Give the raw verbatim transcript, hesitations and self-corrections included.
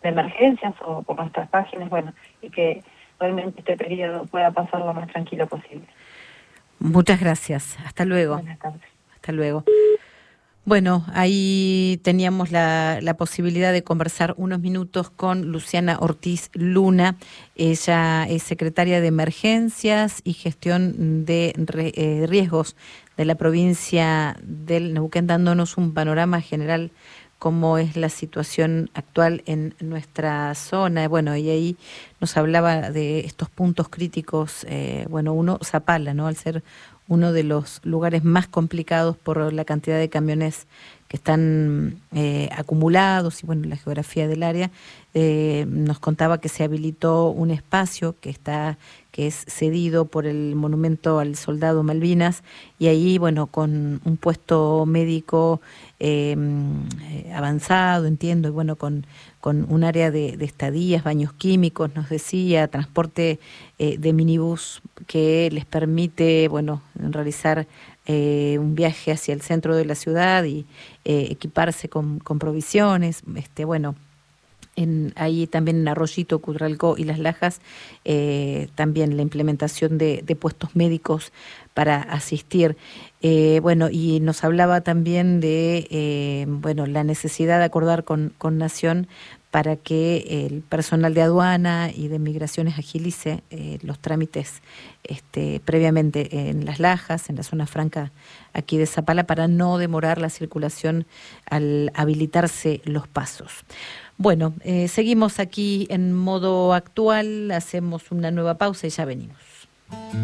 de emergencias o por nuestras páginas, bueno, y que realmente este periodo pueda pasar lo más tranquilo posible. Muchas gracias. Hasta luego. Buenas tardes. Hasta luego. Bueno, ahí teníamos la, la posibilidad de conversar unos minutos con Luciana Ortiz Luna. Ella es secretaria de Emergencias y Gestión de re, eh, Riesgos de la provincia del Neuquén, dándonos un panorama general cómo es la situación actual en nuestra zona. Bueno, y ahí nos hablaba de estos puntos críticos. Eh, bueno, uno, Zapala, ¿no? Al ser uno de los lugares más complicados por la cantidad de camiones que están eh, acumulados y bueno, la geografía del área, eh, nos contaba que se habilitó un espacio que está que es cedido por el Monumento al Soldado Malvinas, y ahí, bueno, con un puesto médico eh, avanzado, entiendo, y bueno, con, con un área de, de estadías, baños químicos, nos decía, transporte eh, de minibús que les permite, bueno, realizar eh, un viaje hacia el centro de la ciudad y eh, equiparse con, con provisiones, este, bueno, En, ahí también en Arroyito, Cutralcó y Las Lajas, eh, también la implementación de, de puestos médicos para asistir. Eh, bueno, y nos hablaba también de eh, bueno, la necesidad de acordar con, con Nación para que el personal de aduana y de migraciones agilice eh, los trámites este, previamente en Las Lajas, en la zona franca aquí de Zapala, para no demorar la circulación al habilitarse los pasos. Bueno, eh, seguimos aquí en modo actual, hacemos una nueva pausa y ya venimos.